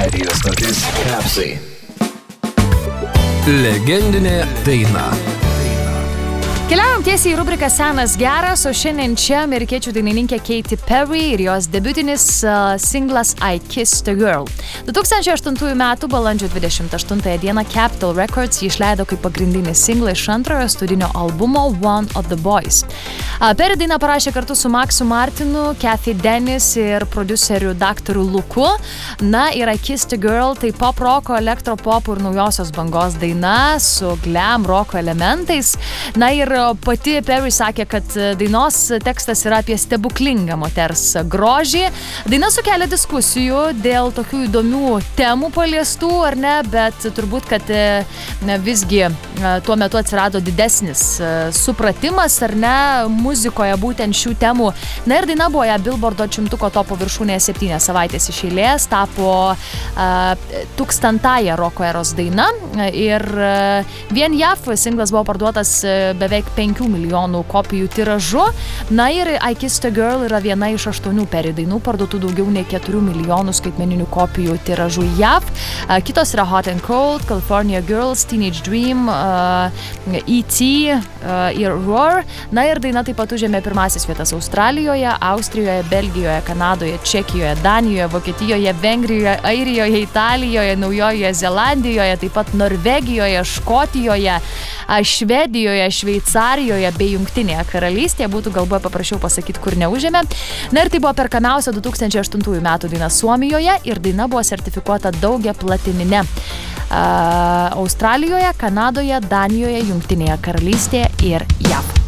Radio stotis Kapsai. Legendinė daina. Keliaujam tiesiai į rubriką Senas geras, o šiandien čia amerikiečių dainininkė Katy Perry ir jos debiutinis singlas I Kissed a Girl. 2008 m. balandžio 28 d. Capitol Records jį išleido kaip pagrindinį singlą iš antrojo studinio albumo One of the Boys. Perry dainą parašė kartu su Maxu Martinu, Kathy Dennis ir prodiuseriu daktaru Luku. Na ir I Kissed a Girl tai pop roko, elektropop ir naujosios bangos daina su glam roko elementais. Na ir pati Perry sakė, kad dainos tekstas yra apie stebuklingą moters grožį. Daina sukelia diskusijų dėl tokių įdomių temų paliestų, ar ne, bet turbūt, kad visgi tuo metu atsirado didesnis supratimas, ar ne, muzikoje būtent šių temų. Na ir daina buvo ją Billboardo 100 topo viršūnėje 7 savaitės iš eilės, tapo 1000-ąją roko eros daina ir vien JAV singlas buvo parduotas beveik 5 milijonų kopijų tiražu. Na ir I Kissed a Girl yra viena iš 8 Perry dainų parduotų daugiau nei 4 milijonų skaitmeninių kopijų tiražu JAV. Kitos yra Hot and Cold, California Girls, Teenage Dream, E.T. ir Roar. Na ir daina taip pat užėmė pirmasis vietas Australijoje, Austrijoje, Belgijoje, Kanadoje, Čekijoje, Danijoje, Vokietijoje, Vengrijoje, Airijoje, Italijoje, Naujojoje Zelandijoje, taip pat Norvegijoje, Škotijoje, Švedijoje, Šveicarijoje bei Jungtinėje karalystėje. Būtų galbūt paprašiau pasakyti, kur neužėmė. Na ir tai buvo perkamiausia 2008 m. daina Suomijoje ir daina buvo sertifikuota daugia platinine. Australijoje, Kanadoje, Danijoje, Jungtinėje karalystėje ir JAV.